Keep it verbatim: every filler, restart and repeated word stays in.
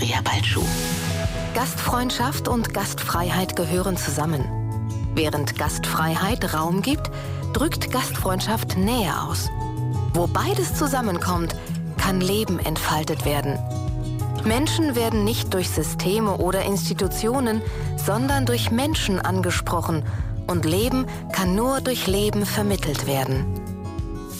Andrea Balschuh. Gastfreundschaft und Gastfreiheit gehören zusammen. Während Gastfreiheit Raum gibt, drückt Gastfreundschaft Nähe aus. Wo beides zusammenkommt, kann Leben entfaltet werden. Menschen werden nicht durch Systeme oder Institutionen, sondern durch Menschen angesprochen und Leben kann nur durch Leben vermittelt werden.